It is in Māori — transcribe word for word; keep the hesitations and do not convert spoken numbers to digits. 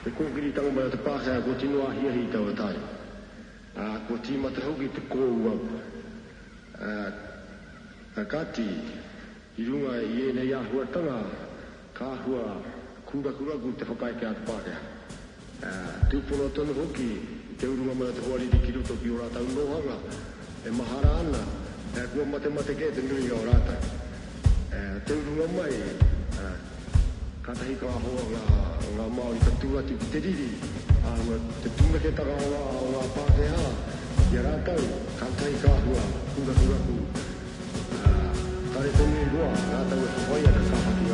e ko kiri tanga mai te pākea ko tino ahia hi tau atai. Ko tima te hoki te kōua. A kati, i runga i ene ia huatanga, ka hua kura kura ku te whakai kia te pākea. Tūpono tonu hoki, te urunga mai te hoari di kiruto ki o rātau nohanga, e mahara ana, e kua mate mate ke te nui o rātau. Te urunga mai, katahi ka hoa ngā, ngā Māori ka tūatu ki te riri, a te tunga ke taka o ngā, o ngā Pākehā, i a rātau, katahi ka hoa, kura kura ku. Tare tonu i roa, rātau e whawai ana ka haki